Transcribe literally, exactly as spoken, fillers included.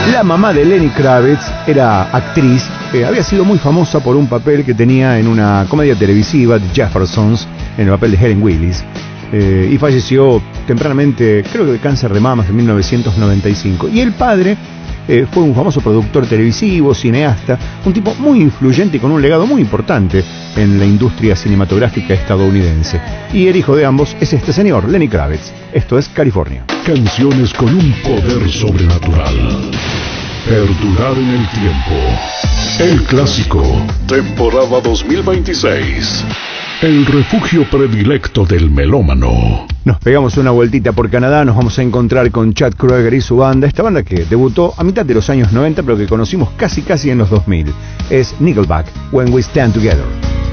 La mamá de Lenny Kravitz era actriz, eh, había sido muy famosa por un papel que tenía en una comedia televisiva, The Jeffersons, en el papel de Helen Willis, eh, y falleció tempranamente, creo que de cáncer de mamas, en mil novecientos noventa y cinco. Y el padre eh, fue un famoso productor televisivo, cineasta, un tipo muy influyente y con un legado muy importante en la industria cinematográfica estadounidense. Y el hijo de ambos es este señor, Lenny Kravitz. Esto es California. Canciones con un poder sobrenatural. Perdurar en el tiempo. El clásico. Temporada dos mil veintiséis. El refugio predilecto del melómano. Nos pegamos una vueltita por Canadá, nos vamos a encontrar con Chad Kroeger y su banda. Esta banda que debutó a mitad de los años noventa, pero que conocimos casi casi en los dos mil. Es Nickelback, When We Stand Together.